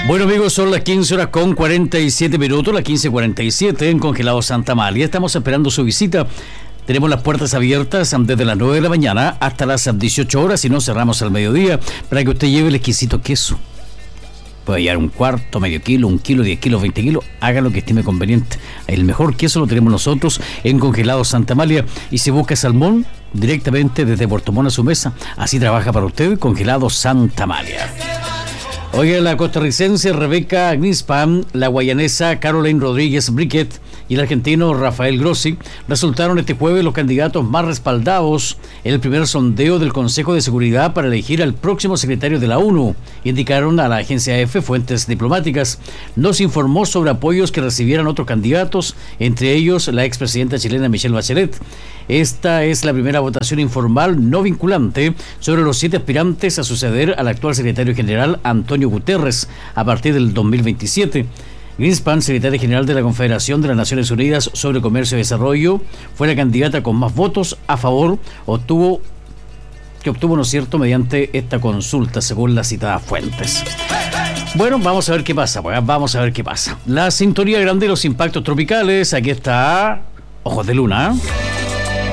Bueno, amigos, son las 15 horas con 47 minutos, las 15:47 en Congelado Santa Amalia. Estamos esperando su visita. Tenemos las puertas abiertas desde las 9 de la mañana hasta las 18 horas, si no cerramos al mediodía, para que usted lleve el exquisito queso. Puede llevar un cuarto, medio kilo, 1 kilo, 10 kilos, 20 kilos, haga lo que estime conveniente. El mejor queso lo tenemos nosotros en Congelado Santa Amalia. Y si busca salmón, directamente desde Puerto Montt a su mesa. Así trabaja para usted Congelado Santa Amalia. Oiga, la costarricense Rebeca Greenspan, la guayanesa Caroline Rodríguez Briquet y el argentino Rafael Grossi resultaron este jueves los candidatos más respaldados en el primer sondeo del Consejo de Seguridad para elegir al próximo secretario de la ONU, indicaron a la agencia AFP fuentes diplomáticas. No se informó sobre apoyos que recibieran otros candidatos, entre ellos la expresidenta chilena Michelle Bachelet. Esta es la primera votación informal no vinculante sobre los 7 aspirantes a suceder al actual secretario general Antonio Guterres a partir del 2027. Greenspan, secretaria general de la Confederación de las Naciones Unidas sobre Comercio y Desarrollo, fue la candidata con más votos a favor, que obtuvo, ¿no es cierto?, mediante esta consulta, según las citadas fuentes. Bueno, vamos a ver qué pasa, pues, vamos a ver qué pasa. La sintonía grande de los impactos tropicales, aquí está Ojos de Luna.